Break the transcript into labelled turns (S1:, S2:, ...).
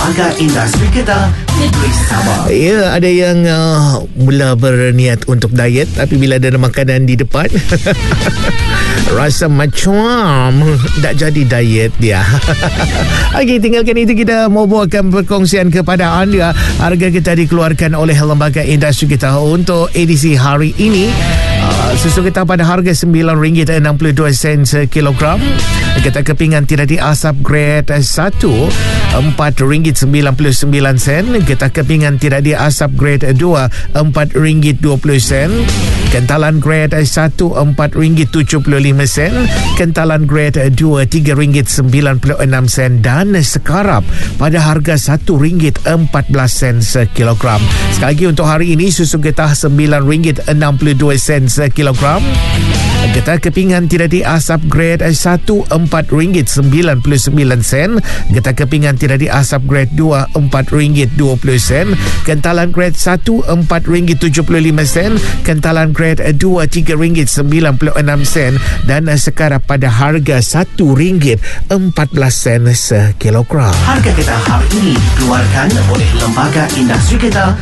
S1: Lembaga Industri Kedah Negeri Sabah.
S2: Ya, ada yang mula berniat untuk diet, tapi bila ada makanan di depan rasa macam tak jadi diet dia. Okey, tinggalkan itu, kita mau bawakan perkongsian kepada anda. Harga kita dikeluarkan oleh Lembaga Industri kita untuk edisi hari ini. Susu kita pada harga RM9.62 sekilogram. Kita kepingan tidak diasap grade 1 RM4.99. Kita kepingan tidak diasap grade 2 RM4.20. Kentalan grade 1 RM4.75. Kentalan grade 2 RM3.96. Dan sekarap pada harga RM1.14 sekilogram. Sekali lagi untuk hari ini susu kita RM9.62 sekilogram. Getah kepingan tidak diasap grade 1 RM4.99. Getah kepingan tidak diasap grade 2 RM4.20. Kentalan grade 1 RM4.75. Kentalan grade 2 RM3.96. Dan sekarang pada harga RM1.14 sekilogram.
S1: Harga Kedah hari ini dikeluarkan oleh Lembaga Industri Kedah